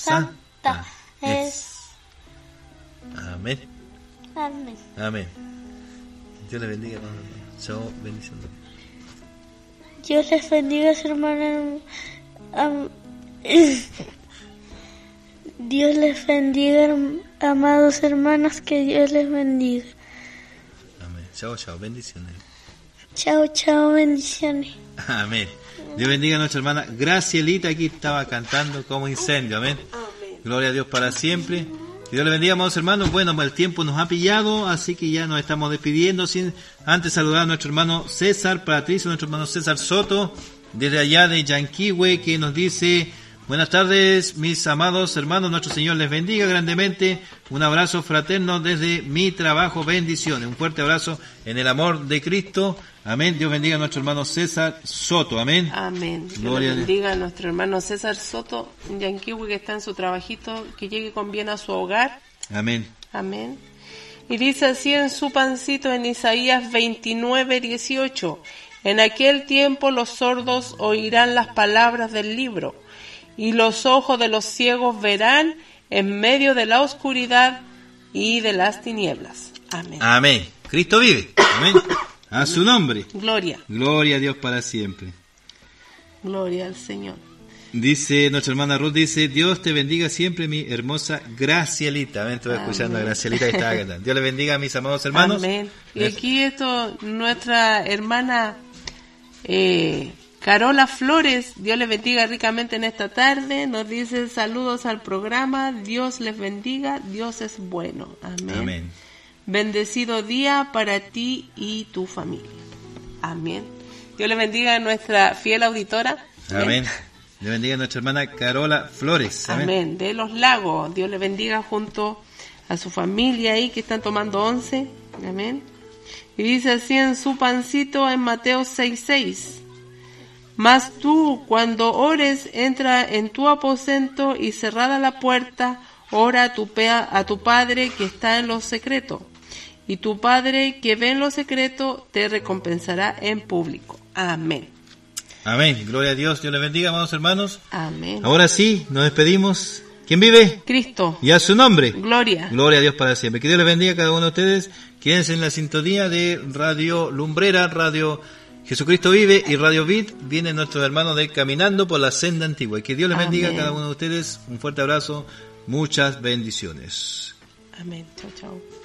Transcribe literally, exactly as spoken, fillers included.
santa es. Amén. Amén. Amén. Dios les bendiga, hermano. Chao, bendición. Dios les bendiga, hermanos. Am- Dios les bendiga, amados hermanos, que Dios les bendiga. Amén. Chao, chao, bendiciones. Chao, chao, bendiciones. Amén. Dios bendiga a nuestra hermana Gracielita, aquí estaba cantando como incendio. Amén. Amén. Gloria a Dios para siempre. Que Dios le bendiga, amados hermanos. Bueno, el tiempo nos ha pillado, así que ya nos estamos despidiendo. Sin antes saludar a nuestro hermano César Patricio, nuestro hermano César Soto, desde allá de Yanquihue, que nos dice: buenas tardes, mis amados hermanos, nuestro Señor les bendiga grandemente. Un abrazo fraterno desde mi trabajo, bendiciones. Un fuerte abrazo en el amor de Cristo. Amén. Dios bendiga a nuestro hermano César Soto. Amén. Amén. Dios Gloria a Dios. bendiga a nuestro hermano César Soto, en Yanquihue, que está en su trabajito, que llegue con bien a su hogar. Amén. Amén. Y dice así en su pancito en Isaías veintinueve, dieciocho: en aquel tiempo los sordos oirán las palabras del libro, y los ojos de los ciegos verán en medio de la oscuridad y de las tinieblas. Amén. Amén. Cristo vive. Amén. A su nombre. Gloria. Gloria a Dios para siempre. Gloria al Señor. Dice nuestra hermana Ruth, dice: Dios te bendiga siempre, mi hermosa Gracielita. Amén. Estuve escuchando a Gracielita que estaba cantando. Dios le bendiga a mis amados hermanos. Amén. Y aquí esto, nuestra hermana eh, Carola Flores, Dios les bendiga ricamente en esta tarde. Nos dice: saludos al programa, Dios les bendiga, Dios es bueno. Amén. Amén. Bendecido día para ti y tu familia. Amén. Dios les bendiga a nuestra fiel auditora. Amén. Dios bendiga a nuestra hermana Carola Flores. Amén. Amén. De los Lagos. Dios les bendiga junto a su familia ahí que están tomando once. Amén. Y dice así en su pancito en Mateo seis seis: mas tú, cuando ores, entra en tu aposento y cerrada la puerta, ora a tu, pea, a tu Padre que está en lo secreto. Y tu Padre que ve en lo secreto te recompensará en público. Amén. Amén. Gloria a Dios. Dios les bendiga, amados hermanos. Amén. Ahora sí, nos despedimos. ¿Quién vive? Cristo. Y a su nombre. Gloria. Gloria a Dios para siempre. Que Dios les bendiga a cada uno de ustedes. Quédense en la sintonía de Radio Lumbrera, Radio Jesucristo Vive y Radio Vid. Vienen nuestros hermanos de Caminando por la Senda Antigua. Y que Dios les bendiga Amén. a cada uno de ustedes. Un fuerte abrazo. Muchas bendiciones. Amén. Chao, chao.